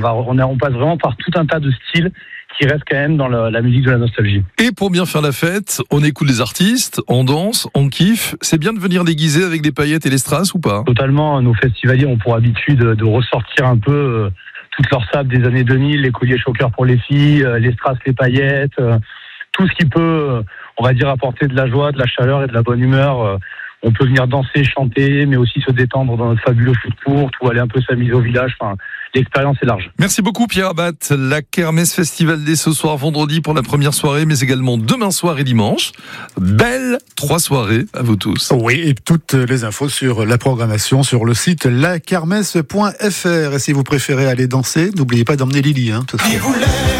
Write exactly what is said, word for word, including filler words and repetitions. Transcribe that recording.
va, on, a, on passe vraiment par tout un tas de styles qui restent quand même dans la, la musique de la nostalgie. Et pour bien faire la fête, on écoute les artistes, on danse, on kiffe. C'est bien de venir déguisé avec des paillettes et les strass ou pas ? Totalement, nos festivaliers ont pour habitude de, de ressortir un peu euh, toute leur sable des années deux mille, les colliers choqueurs pour les filles, euh, les strass, les paillettes, euh, tout ce qui peut, euh, on va dire, apporter de la joie, de la chaleur et de la bonne humeur. Euh, on peut venir danser, chanter, mais aussi se détendre dans notre fabuleux foot court ou aller un peu s'amuser au village. Enfin, l'expérience est large. Merci beaucoup Pierre Abad. La Kermesse Festival dès ce soir vendredi pour la première soirée, mais également demain soir et dimanche. Belle trois soirées à vous tous. Oui, et toutes les infos sur la programmation sur le site la kermesse point f r. Et si vous préférez aller danser, n'oubliez pas d'emmener Lily. Hein,